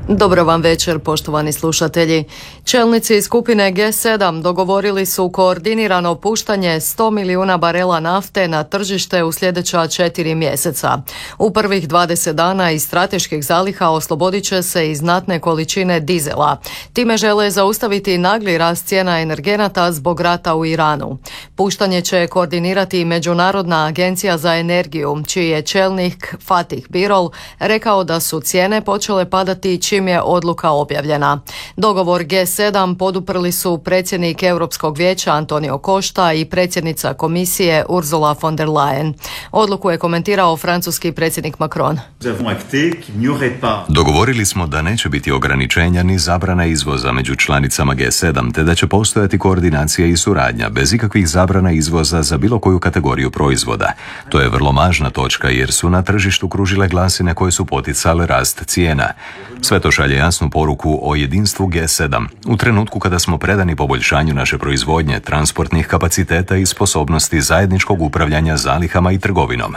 Dobro vam večer, poštovani slušatelji. Čelnici skupine G7 dogovorili su koordinirano puštanje 100 milijuna barela nafte na tržište u sljedeća 4 mjeseca. U prvih 20 dana iz strateških zaliha oslobodit će se i znatne količine dizela. Time žele zaustaviti nagli rast cijena energenata zbog rata u Iranu. Puštanje će koordinirati Međunarodna agencija za energiju, čiji je čelnik Fatih Birol rekao da su cijene počele padati čim je odluka objavljena. Dogovor G7 poduprli su predsjednik Europskog vijeća Antonio Costa i predsjednica komisije Ursula von der Leyen. Odluku je komentirao francuski predsjednik Macron. Dogovorili smo da neće biti ograničenja ni zabrana izvoza među članicama G7, te da će postojati koordinacija i suradnja bez ikakvih zabrana izvoza za bilo koju kategoriju proizvoda. To je vrlo važna točka jer su na tržištu kružile glasine koje su poticale rast cijena. Sve to šalje jasnu poruku o jedinstvu G7 u trenutku kada smo predani poboljšanju naše proizvodnje, transportnih kapaciteta i sposobnosti zajedničkog upravljanja zalihama i trgovinom.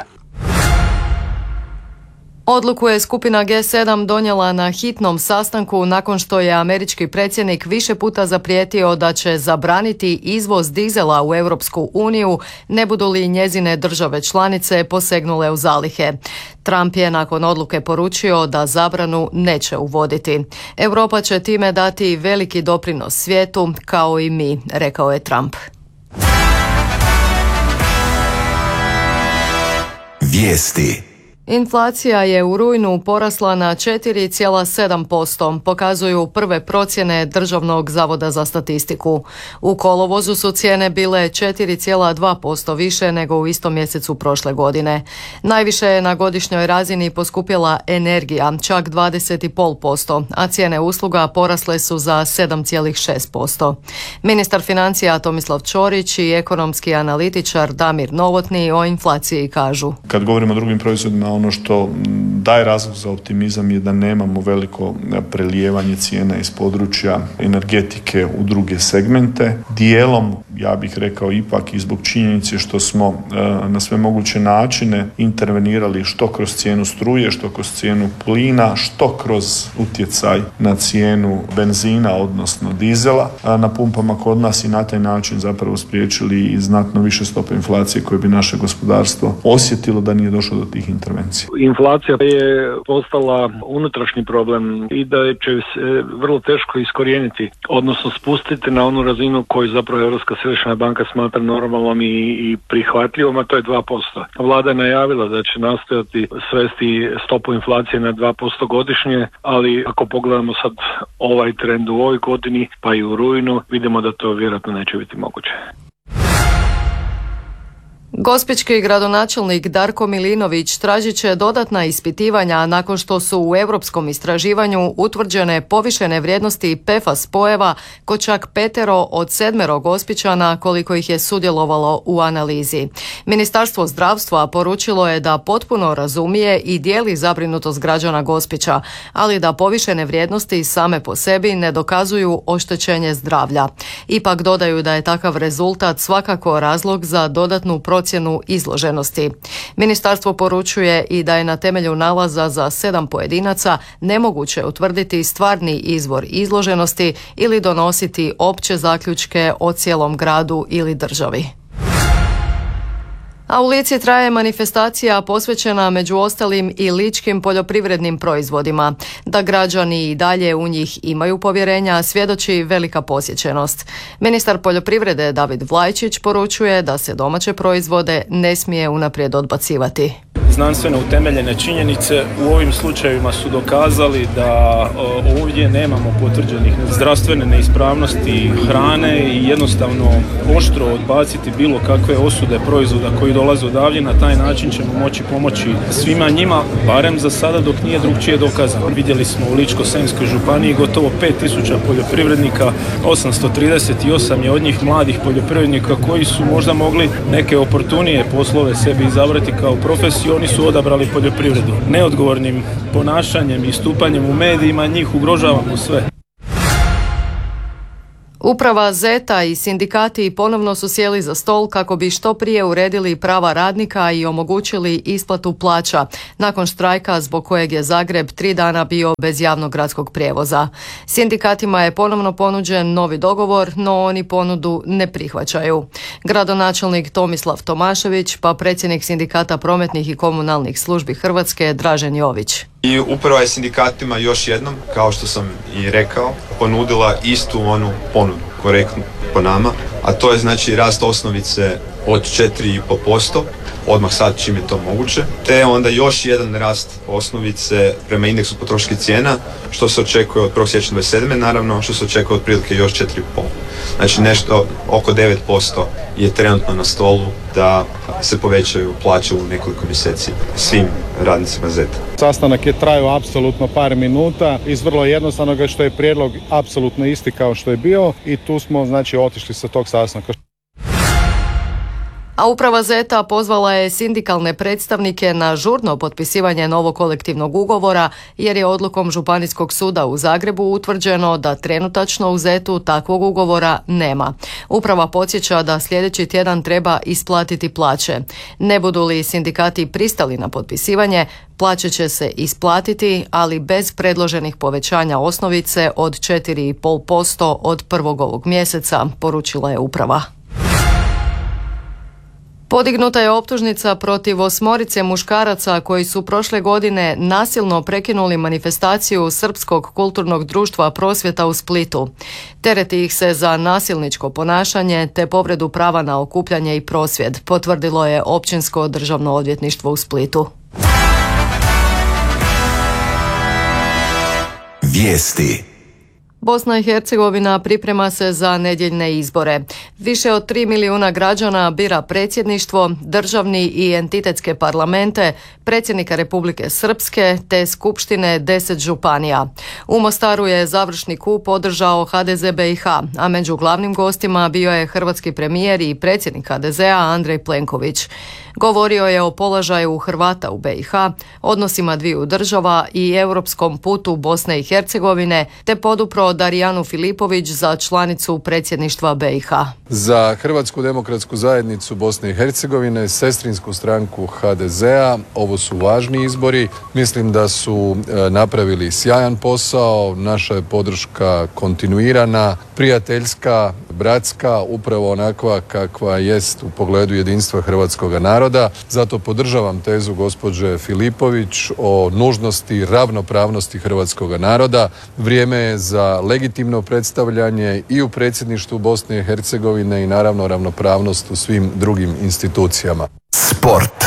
Odluku je skupina G7 donijela na hitnom sastanku nakon što je američki predsjednik više puta zaprijetio da će zabraniti izvoz dizela u Europsku uniju, ne budu li njezine države članice posegnule u zalihe. Trump je nakon odluke poručio da zabranu neće uvoditi. Europa će time dati veliki doprinos svijetu, kao i mi, rekao je Trump. Vijesti. Inflacija je u rujnu porasla na 4,7%, pokazuju prve procjene Državnog zavoda za statistiku. U kolovozu su cijene bile 4,2% više nego u istom mjesecu prošle godine. Najviše je na godišnjoj razini poskupjela energija, čak 20,5%, a cijene usluga porasle su za 7,6%. Ministar financija Tomislav Ćorić i ekonomski analitičar Damir Novotni o inflaciji kažu. Kad govorimo o drugim proizvodima, ono što daje razlog za optimizam je da nemamo veliko prelijevanje cijena iz područja energetike u druge segmente. Dijelom, ja bih rekao ipak i zbog činjenice što smo na sve moguće načine intervenirali što kroz cijenu struje, što kroz cijenu plina, što kroz utjecaj na cijenu benzina, odnosno dizela na pumpama kod nas i na taj način zapravo spriječili i znatno više stope inflacije koje bi naše gospodarstvo osjetilo da nije došlo do tih intervencija. Inflacija je postala unutrašnji problem i da će se vrlo teško iskorijeniti, odnosno spustiti na onu razinu koju zapravo Europska središnja banka smatra normalnom i prihvatljivom, a to je 2%. Vlada je najavila da će nastojati svesti stopu inflacije na 2% godišnje, ali ako pogledamo sad ovaj trend u ovoj godini, pa i u rujnu, vidimo da to vjerojatno neće biti moguće. Gospićki gradonačelnik Darko Milinović tražit će dodatna ispitivanja nakon što su u europskom istraživanju utvrđene povišene vrijednosti PFAS spojeva kod čak 5 od 7 Gospićana koliko ih je sudjelovalo u analizi. Ministarstvo zdravstva poručilo je da potpuno razumije i dijeli zabrinutost građana Gospića, ali da povišene vrijednosti same po sebi ne dokazuju oštećenje zdravlja. Ipak dodaju da je takav rezultat svakako razlog za dodatnu procjenu izloženosti. Ministarstvo poručuje i da je na temelju nalaza za 7 pojedinaca nemoguće utvrditi stvarni izvor izloženosti ili donositi opće zaključke o cijelom gradu ili državi. A u Lici traje manifestacija posvećena među ostalim i ličkim poljoprivrednim proizvodima. Da građani i dalje u njih imaju povjerenja svjedoči velika posjećenost. Ministar poljoprivrede David Vlajčić poručuje da se domaće proizvode ne smije unaprijed odbacivati. Znanstveno utemeljene činjenice u ovim slučajevima su dokazali da ovdje nemamo potvrđenih zdravstvene neispravnosti hrane i jednostavno oštro odbaciti bilo kakve osude proizvoda koji dolaze odavdje. Na taj način ćemo moći pomoći svima njima, barem za sada dok nije drugčije dokazano. Vidjeli smo u Ličko-senjskoj županiji gotovo 5000 poljoprivrednika, 838 je od njih mladih poljoprivrednika koji su možda mogli neke oportunije poslove sebi izabrati kao profesiju. Oni su odabrali poljoprivredu. Neodgovornim ponašanjem i stupanjem u medijima njih ugrožavamo sve. Uprava Zeta i sindikati ponovno su sjeli za stol kako bi što prije uredili prava radnika i omogućili isplatu plaća nakon štrajka zbog kojeg je Zagreb 3 dana bio bez javnog gradskog prijevoza. Sindikatima je ponovno ponuđen novi dogovor, no oni ponudu ne prihvaćaju. Gradonačelnik Tomislav Tomašević pa predsjednik Sindikata prometnih i komunalnih službi Hrvatske Dražen Jović. I uprava je sindikatima još jednom, kao što sam i rekao, ponudila istu onu ponudu, korektnu po nama, a to je znači rast osnovice od 4,5%, odmah sad čim je to moguće, te onda još jedan rast osnovice prema indeksu potrošačkih cijena, što se očekuje od 1. siječnja 2027. naravno, što se očekuje otprilike još 4,5%. Znači nešto oko 9% je trenutno na stolu da se povećaju plaće u nekoliko mjeseci svim radnicima Zeta. Sastanak je trajao apsolutno par minuta iz vrlo jednostavnog što je prijedlog apsolutno isti kao što je bio i tu smo znači otišli sa tog sastanka. A uprava Zeta pozvala je sindikalne predstavnike na žurno potpisivanje novog kolektivnog ugovora jer je odlukom Županijskog suda u Zagrebu utvrđeno da trenutačno u Zetu takvog ugovora nema. Uprava podsjeća da sljedeći tjedan treba isplatiti plaće. Ne budu li sindikati pristali na potpisivanje, plaće će se isplatiti, ali bez predloženih povećanja osnovice od 4,5% od prvog ovog mjeseca, poručila je uprava. Podignuta je optužnica protiv 8 muškaraca koji su prošle godine nasilno prekinuli manifestaciju Srpskog kulturnog društva Prosvjeta u Splitu. Tereti ih se za nasilničko ponašanje te povredu prava na okupljanje i prosvjed, potvrdilo je Općinsko državno odvjetništvo u Splitu. Vijesti. Bosna i Hercegovina priprema se za nedjeljne izbore. Više od 3 milijuna građana bira predsjedništvo, državni i entitetske parlamente, predsjednika Republike Srpske te skupštine 10 županija. U Mostaru je završni kup održao HDZ BiH, a među glavnim gostima bio je hrvatski premijer i predsjednik HDZ-a Andrej Plenković. Govorio je o položaju Hrvata u BiH, odnosima dviju država i europskom putu Bosne i Hercegovine, te podupro Darijanu Filipović za članicu predsjedništva BiH. Za Hrvatsku demokratsku zajednicu Bosne i Hercegovine, sestrinsku stranku HDZ-a, ovo su važni izbori. Mislim da su napravili sjajan posao, naša je podrška kontinuirana, prijateljska, bratska, upravo onakva kakva jest u pogledu jedinstva hrvatskog naroda. Zato podržavam tezu gospođe Filipović o nužnosti ravnopravnosti hrvatskog naroda. Vrijeme je za legitimno predstavljanje i u predsjedništvu Bosne i Hercegovine i naravno ravnopravnost u svim drugim institucijama. Sport.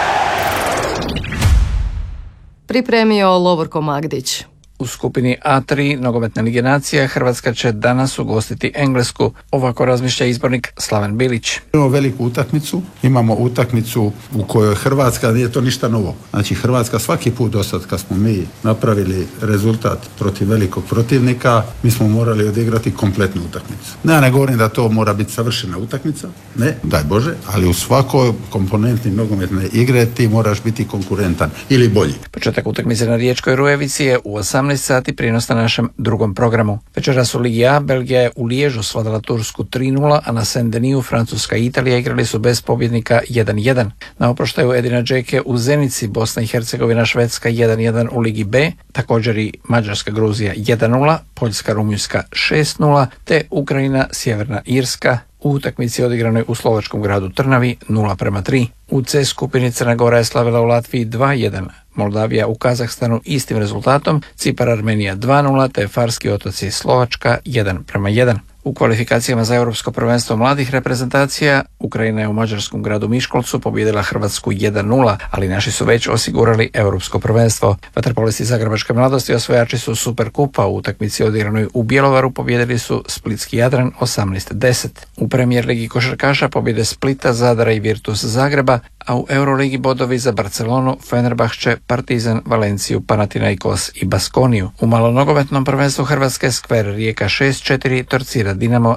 Pripremio Lovorko Magdić. U skupini A3 nogometne lige nacija Hrvatska će danas ugostiti Englesku. Ovako razmišlja izbornik Slaven Bilić. Imamo veliku utakmicu, imamo utakmicu u kojoj Hrvatska nije to ništa novo. Znači Hrvatska svaki put do sad kad smo mi napravili rezultat protiv velikog protivnika, mi smo morali odigrati kompletnu utakmicu. Ne govorim da to mora biti savršena utakmica, ne, daj Bože, ali u svakoj komponenti nogometne igre ti moraš biti konkurentan ili bolji. Početak utakmice na Riječkoj Rujevici je u 18 sati prijenos na našem drugom programu. Večeras u Ligi A Belgija je u Liježu svladala Tursku 3-0, a na Saint-Denis Francuska i Italija igrali su bez pobjednika 1-1. Na oproštaju Edina Džeke u Zenici Bosna i Hercegovina Švedska 1-1 u Ligi B, također i Mađarska Gruzija 1-0, Poljska Rumunjska 6-0, te Ukrajina Sjeverna Irska u utakmici odigranoj u slovačkom gradu Trnavi 0-3. U C skupini Crna Gora je slavila u Latviji 2-1, Moldavija u Kazahstanu istim rezultatom, Cipar Armenija 2-0 te Farski otoci Slovačka 1-1. U kvalifikacijama za Europsko prvenstvo mladih reprezentacija Ukrajina je u mađarskom gradu Miškolcu pobijedila Hrvatsku 1-0, ali naši su već osigurali Europsko prvenstvo. Vaterpolisti Zagrebačke mladosti osvajači su Superkupa u utakmici odigranoj u Bjelovaru pobijedili su Splitski Jadran 18-10. U Premier ligi košarkaša pobjede Splita, Zadara i Virtus Zagreba, a u Euroligi bodovi za Barcelonu, Fenerbahče, Partizan, Valenciju, Panathinaikos i Baskoniju. U malonogometnom prvenstvu Hrvatske Skver Rijeka 6-4, Torcida Dinamo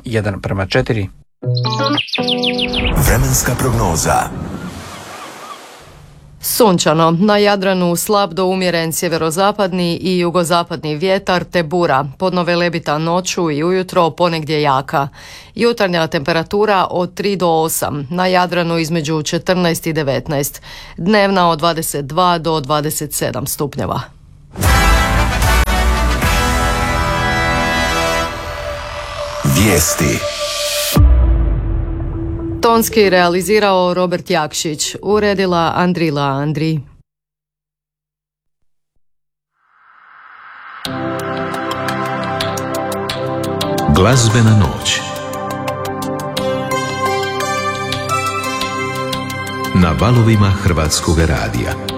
1-4. Vremenska prognoza. Sunčano, na Jadranu slab do umjeren sjeverozapadni i jugozapadni vjetar te bura, podno velebita noću i ujutro ponegdje jaka. Jutarnja temperatura od 3 do 8, na Jadranu između 14 i 19, dnevna od 22 do 27 stupnjeva. Vijesti. Tonski realizirao Robert Jakšić, uredila Andrila Andri. Glazbena noć na valovima Hrvatskog radija.